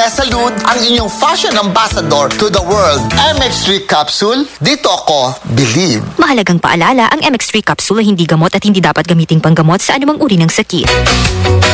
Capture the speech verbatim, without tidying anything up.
Salud, ang inyong fashion ambassador to the world. M X three Capsule, dito ako believe. Mahalagang paalala, ang M X three capsule ay hindi gamot at hindi dapat gamiting panggamot sa anumang uri ng sakit.